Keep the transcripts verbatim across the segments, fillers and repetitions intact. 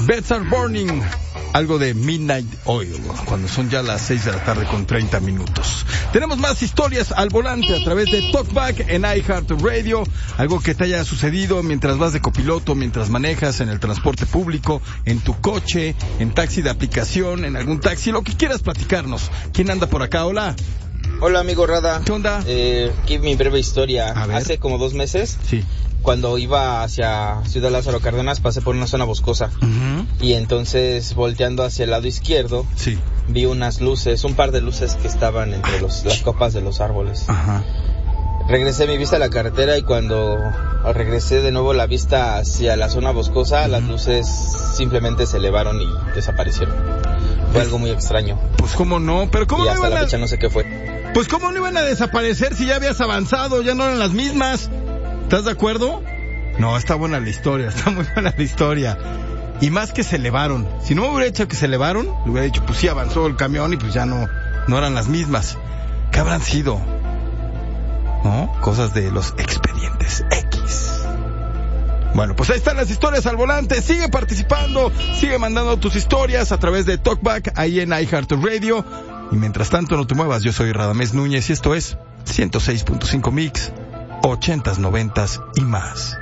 Beds Are Burning, algo de Midnight Oil, cuando son ya las seis de la tarde con treinta minutos. Tenemos más historias al volante a través de Talkback en iHeartRadio, algo que te haya sucedido mientras vas de copiloto, mientras manejas en el transporte público, en tu coche, en taxi de aplicación, en algún taxi, lo que quieras platicarnos. ¿Quién anda por acá? Hola. Hola, amigo Rada. ¿Qué onda? Eh, aquí mi breve historia. Hace como dos meses, sí, cuando iba hacia Ciudad Lázaro Cárdenas, pasé por una zona boscosa. Uh-huh. Y entonces, volteando hacia el lado izquierdo, sí, vi unas luces, un par de luces que estaban entre los, las copas de los árboles. Ajá. Regresé mi vista a la carretera y cuando regresé de nuevo la vista hacia la zona boscosa, uh-huh, las luces simplemente se elevaron y desaparecieron. Fue algo muy extraño. Pues cómo no, pero cómo y no hasta iban la a... fecha no sé qué fue. Pues cómo no iban a desaparecer si ya habías avanzado, ya no eran las mismas. ¿Estás de acuerdo? No, está buena la historia, está muy buena la historia. Y más que se elevaron. Si no me hubiera hecho que se elevaron, le hubiera dicho, pues sí avanzó el camión y pues ya no, no eran las mismas. ¿Qué habrán sido? ¿No? Cosas de los expedientes X. Bueno, pues ahí están las historias al volante. Sigue participando, sigue mandando tus historias a través de Talkback ahí en iHeartRadio. Y mientras tanto no te muevas, yo soy Radamés Núñez y esto es ciento seis punto cinco Mix, ochentas, noventas y más.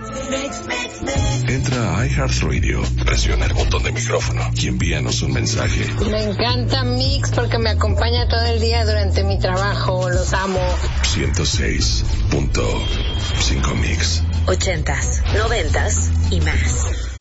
Entra a iHeartRadio, presiona el botón de micrófono y envíanos un mensaje. Me encanta Mix porque me acompaña todo el día durante mi trabajo, los amo. ciento seis punto cinco Mix. Ochentas, noventas y más.